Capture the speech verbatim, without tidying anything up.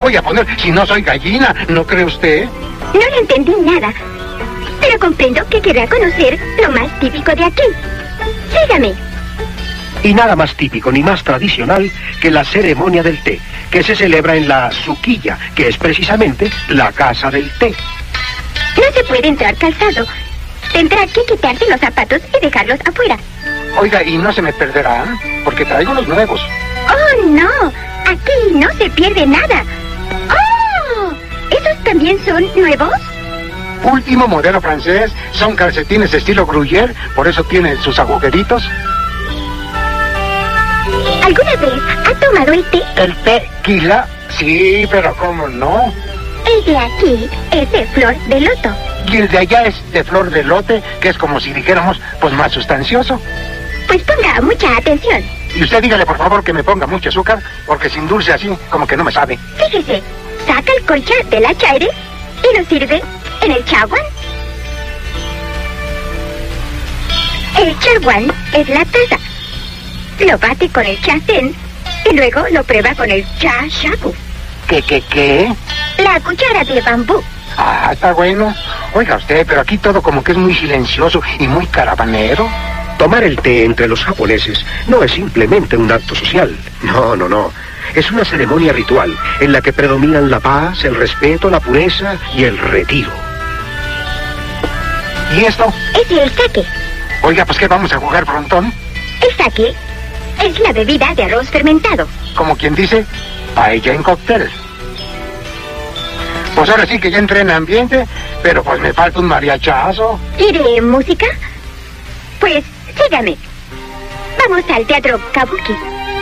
voy a poner si no soy gallina? ¿No cree usted? No le entendí nada, pero comprendo que querrá conocer lo más típico de aquí. Sígame. Y nada más típico ni más tradicional que la ceremonia del té, que se celebra en la suquilla, que es precisamente la casa del té. No se puede entrar calzado. Tendrá que quitarse los zapatos y dejarlos afuera. Oiga, ¿y no se me perderá? Porque traigo los nuevos. ¡Oh, no! Aquí no se pierde nada. ¡Oh! ¿Esos también son nuevos? Último modelo francés. Son calcetines estilo Gruyère, por eso tienen sus agujeritos. ¿Alguna vez ha tomado el té? ¿El tequila? Sí, pero ¿cómo no? El de aquí es de flor de loto. Y el de allá es de flor de lote, que es como si dijéramos, pues más sustancioso. Pues ponga mucha atención. Y usted dígale, por favor, que me ponga mucho azúcar, porque sin dulce así, como que no me sabe. Fíjese, saca el concha de la chaire y lo sirve en el chaguán. El chaguán es la taza. Lo bate con el chacén y luego lo prueba con el cha shaku. ¿Qué, qué, qué? La cuchara de bambú. Ah, está bueno. Oiga usted, pero aquí todo como que es muy silencioso y muy caravanero. Tomar el té entre los japoneses no es simplemente un acto social. No, no, no. Es una ceremonia ritual en la que predominan la paz, el respeto, la pureza y el retiro. ¿Y esto? Es el sake. Oiga, pues ¿qué vamos a jugar, frontón? El sake es la bebida de arroz fermentado. Como quien dice, paella en cóctel. Pues ahora sí que ya entré en ambiente, pero pues me falta un mariachazo. ¿Quiere música? Pues sígame. Vamos al teatro Kabuki.